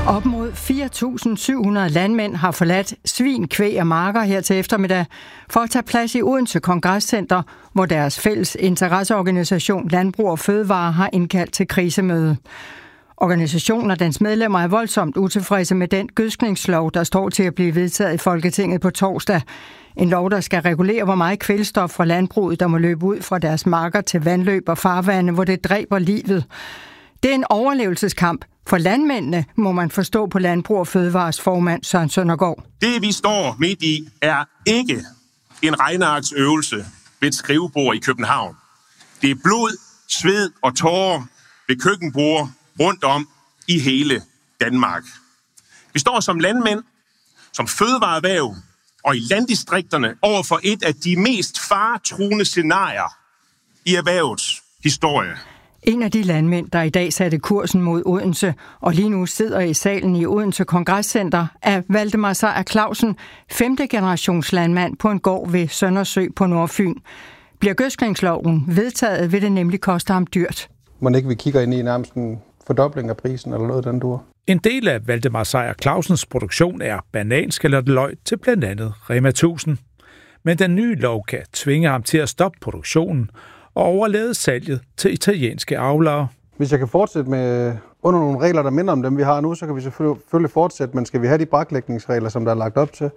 Op mod 4.700 landmænd har forladt svin, kvæg og marker her til eftermiddag for at tage plads i Odense Kongresscenter, hvor deres fælles interesseorganisation Landbrug og Fødevare har indkaldt til krisemøde. Organisationen og dens medlemmer er voldsomt utilfredse med den gødskningslov, der står til at blive vedtaget i Folketinget på torsdag. En lov, der skal regulere, hvor meget kvælstof fra landbruget, der må løbe ud fra deres marker til vandløb og farvande, hvor det dræber livet. Det er en overlevelseskamp for landmændene, må man forstå på Landbrug og Fødevares formand Søren Søndergaard. Det, vi står midt i, er ikke en regnearksøvelse ved et skrivebord i København. Det er blod, sved og tårer ved køkkenbord rundt om i hele Danmark. Vi står som landmænd, som fødevareerhverv og i landdistrikterne over for et af de mest faretruende scenarier i erhvervets historie. En af de landmænd, der i dag satte kursen mod Odense, og lige nu sidder i salen i Odense Kongresscenter, er Valdemar Sejr Clausen, 5. generations landmand på en gård ved Søndersø på Nordfyn. Bliver gødskningsloven vedtaget, vil det nemlig koste ham dyrt. Må ikke vi kigger ind i nærmest en fordobling af prisen eller noget den dur? En del af Valdemar Sejr Clausens produktion er bananskal og løg til blandt andet Rema 1000. Men den nye lov kan tvinge ham til at stoppe produktionen og overlade salget til italienske avlere. Hvis jeg kan fortsætte med under nogle regler, der minder om dem, vi har nu, så kan vi selvfølgelig fortsætte, men skal vi have de braklægningsregler, som der er lagt op til,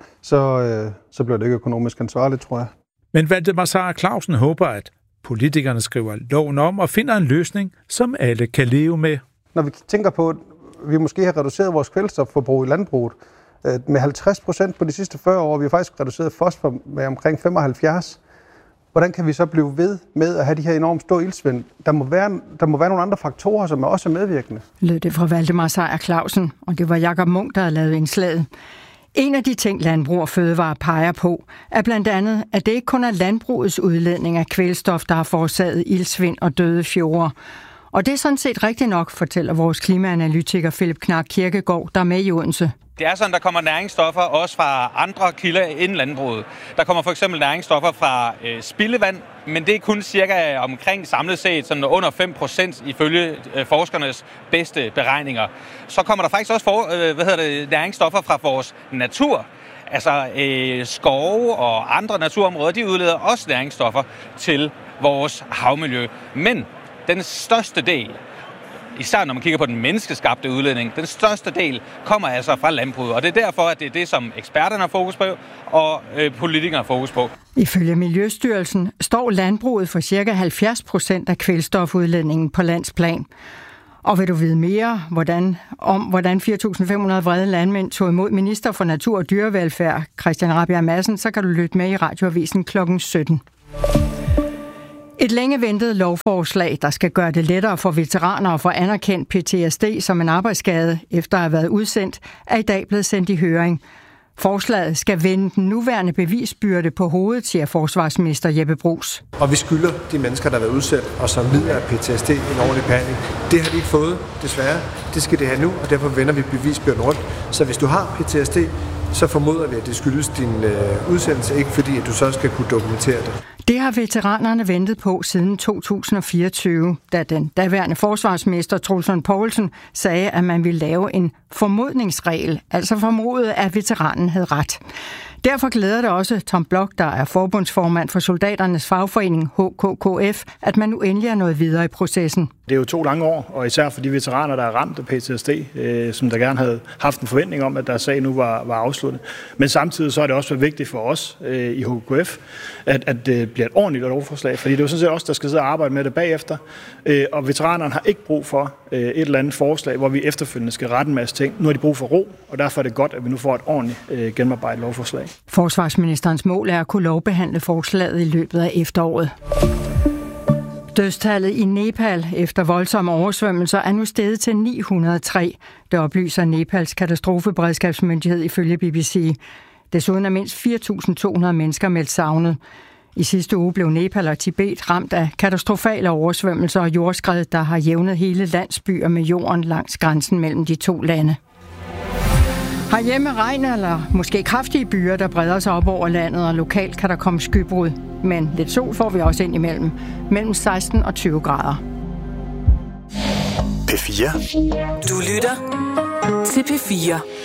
så bliver det ikke økonomisk ansvarligt, tror jeg. Men Valdemar Sejr Clausen håber, at politikerne skriver loven om og finder en løsning, som alle kan leve med. Når vi tænker på, at vi måske har reduceret vores kvælstofforbrug i landbruget med 50% på de sidste 40 år, vi har faktisk reduceret fosfor med omkring 75%. Hvordan kan vi så blive ved med at have de her enormt store ildsvind? Der må være nogle andre faktorer, som også er medvirkende. Lød det fra Valdemar Sejr Clausen, og det var Jakob Munk, der havde lavet indslaget. En af de ting, Landbrug og Fødevare peger på, er blandt andet, at det ikke kun er landbrugets udledning af kvælstof, der har forårsaget ildsvind og døde fjorde. Og det er sådan set rigtigt nok, fortæller vores klimaanalytiker Philip Knark Kirkegaard, der er med i Odense. Det er sådan, der kommer næringsstoffer også fra andre kilder end landbruget. Der kommer for eksempel næringsstoffer fra spildevand, men det er kun cirka omkring samlet set sådan under 5% ifølge forskernes bedste beregninger. Så kommer der faktisk også næringsstoffer fra vores natur. Altså skove og andre naturområder, de udleder også næringsstoffer til vores havmiljø. Men den største del, især når man kigger på den menneskeskabte udledning, den største del kommer altså fra landbruget. Og det er derfor, at det er det, som eksperterne har fokus på, og politikerne har fokus på. Ifølge Miljøstyrelsen står landbruget for ca. 70% af kvælstofudledningen på landsplan. Og vil du vide mere om, hvordan 4.500 vrede landmænd tog imod minister for natur og dyrevelfærd, Christian Rabjerg Madsen, så kan du lytte med i Radioavisen kl. 17. Et længe ventet lovforslag, der skal gøre det lettere for veteraner at få anerkendt PTSD som en arbejdsskade efter at have været udsendt, er i dag blevet sendt i høring. Forslaget skal vende den nuværende bevisbyrde på hovedet, siger forsvarsminister Jeppe Bruus. Og vi skylder de mennesker, der har været udsat og som lider af PTSD, en ordentlig behandling. Det har de ikke fået, desværre. Det skal de have nu, og derfor vender vi bevisbyrden rundt. Så hvis du har PTSD, så formoder vi, at det skyldes din udsendelse, ikke fordi at du så skal kunne dokumentere det. Det har veteranerne ventet på siden 2024, da den daværende forsvarsminister Troels Lund Poulsen sagde, at man ville lave en formodningsregel, altså formodet, at veteranen havde ret. Derfor glæder det også Tom Bloch, der er forbundsformand for soldaternes fagforening HKKF, at man nu endelig er nået videre i processen. Det er jo 2 lange år, og især for de veteraner, der er ramt af PTSD, som der gerne havde haft en forventning om, at deres sag nu var afsluttet. Men samtidig så er det også vigtigt for os i HKKF, at det bliver et ordentligt lovforslag, fordi det er jo sådan set også, der skal sidde og arbejde med det bagefter. Og veteranerne har ikke brug for et eller andet forslag, hvor vi efterfølgende skal rette en masse ting. Nu har de brug for ro, og derfor er det godt, at vi nu får et ordentligt gennemarbejdet lovforslag. Forsvarsministerens mål er at kunne lovbehandle forslaget i løbet af efteråret. Dødstallet i Nepal efter voldsomme oversvømmelser er nu steget til 903. Det oplyser Nepals katastrofeberedskabsmyndighed ifølge BBC. Desuden er mindst 4.200 mennesker meldt savnet. I sidste uge blev Nepal og Tibet ramt af katastrofale oversvømmelser og jordskred, der har jævnet hele landsbyer med jorden langs grænsen mellem de 2 lande. Herhjemme regn eller måske kraftige byer, der breder sig op over landet, og lokalt kan der komme skybrud. Men lidt sol får vi også ind imellem. Mellem 16 og 20 grader. P4. Du lytter til P4.